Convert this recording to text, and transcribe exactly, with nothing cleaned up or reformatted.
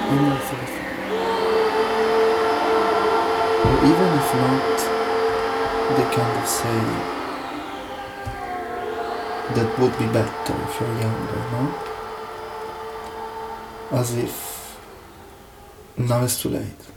Any sort of, or even if not, they kind of say that would be better if you're younger, no? As if now it's too late.